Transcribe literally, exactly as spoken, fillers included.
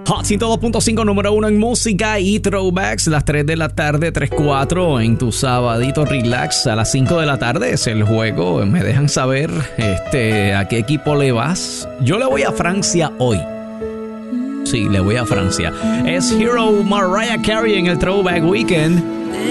Hot ciento dos punto cinco, número uno en música y throwbacks. Las tres de la tarde, tres cuatro en tu sabadito relax. A las cinco de la tarde es el juego. Me dejan saber este, a qué equipo le vas. Yo le voy a Francia hoy. Sí, le voy a Francia. Es Hero Mariah Carey en el Throwback Weekend.